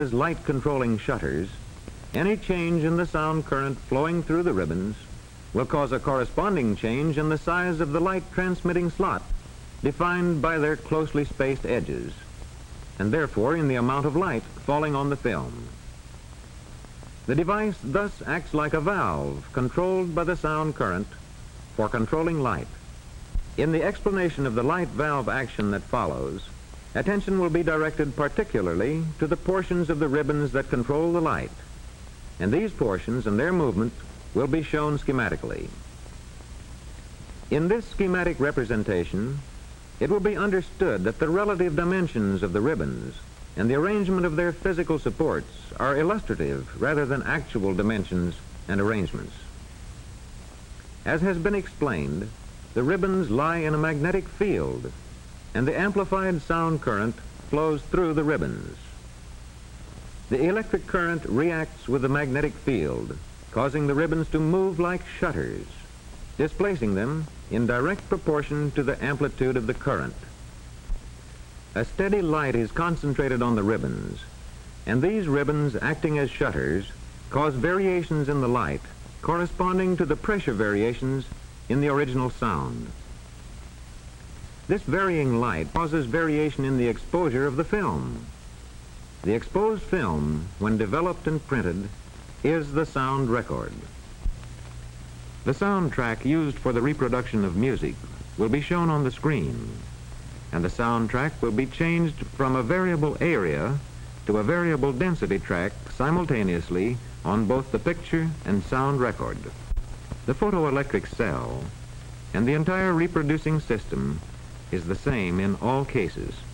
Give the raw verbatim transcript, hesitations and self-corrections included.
As light controlling shutters, any change in the sound current flowing through the ribbons will cause a corresponding change in the size of the light transmitting slot, defined by their closely spaced edges, and therefore in the amount of light falling on the film. The device thus acts like a valve controlled by the sound current for controlling light. In the explanation of the light valve action that follows, attention will be directed particularly to the portions of the ribbons that control the light, and these portions and their movement will be shown schematically. In this schematic representation, it will be understood that the relative dimensions of the ribbons and the arrangement of their physical supports are illustrative rather than actual dimensions and arrangements. As has been explained, the ribbons lie in a magnetic field, and the amplified sound current flows through the ribbons. The electric current reacts with the magnetic field, causing the ribbons to move like shutters, displacing them in direct proportion to the amplitude of the current. A steady light is concentrated on the ribbons, and these ribbons, acting as shutters, cause variations in the light corresponding to the pressure variations in the original sound. This varying light causes variation in the exposure of the film. The exposed film, when developed and printed, is the sound record. The soundtrack used for the reproduction of music will be shown on the screen, and the soundtrack will be changed from a variable area to a variable density track simultaneously on both the picture and sound record. The photoelectric cell and the entire reproducing system is the same in all cases.